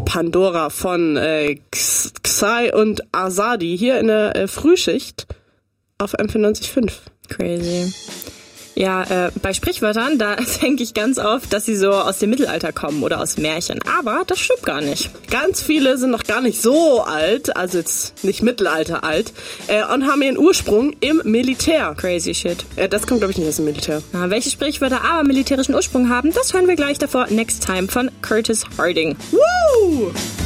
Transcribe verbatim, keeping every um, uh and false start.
Pandora von äh, Xai und Azadi hier in der äh, Frühschicht auf M vierundneunzig Komma fünf. Crazy. Ja, äh, bei Sprichwörtern, da denke ich ganz oft, dass sie so aus dem Mittelalter kommen oder aus Märchen. Aber das stimmt gar nicht. Ganz viele sind noch gar nicht so alt, also jetzt nicht Mittelalter alt, äh, und haben ihren Ursprung im Militär. Crazy shit. Äh, das kommt, glaube ich, nicht aus dem Militär. Na, welche Sprichwörter aber militärischen Ursprung haben, das hören wir gleich davor Next Time von Curtis Harding. Woo!